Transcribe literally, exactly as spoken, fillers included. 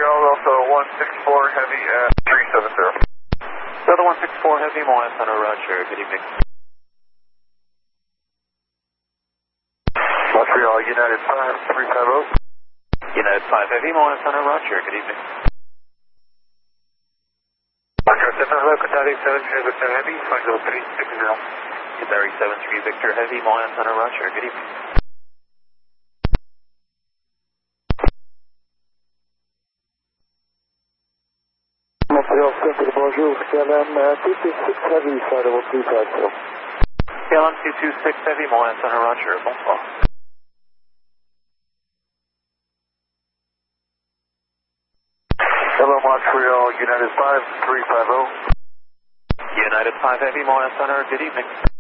Montreal, also one six four Heavy at three seven zero. Delta one six four Heavy, Moana Center, Roger. Good evening. Montreal, United five three five zero. United five Heavy, Moana Center, Roger. Good evening. Montreal seven hello, Qatari seven three Victor Heavy, five zero three six zero. Qatari seven three Victor Heavy, Moana Center, Roger. Good evening. Montreal Center, bonjour, K L M two two six Heavy, five zero three five zero. K L M two two six Heavy, Moana Center, Roger. Bonsoir. Hello, Montreal, United five three five zero. United five Heavy, Moana Center, good evening.